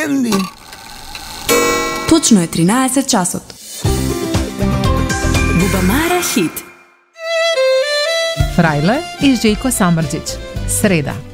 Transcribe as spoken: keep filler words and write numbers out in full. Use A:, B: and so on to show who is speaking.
A: Енди.
B: Точно е тринаесет часот. Бубамара хит.
C: Фрајле и Жејко Самрџиć. Среда.